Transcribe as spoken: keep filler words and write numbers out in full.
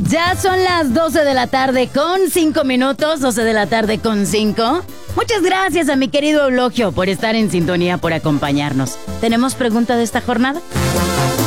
Ya son las doce de la tarde con cinco minutos, doce de la tarde con cinco. Muchas gracias a mi querido Eulogio por estar en sintonía, por acompañarnos. ¿Tenemos pregunta de esta jornada?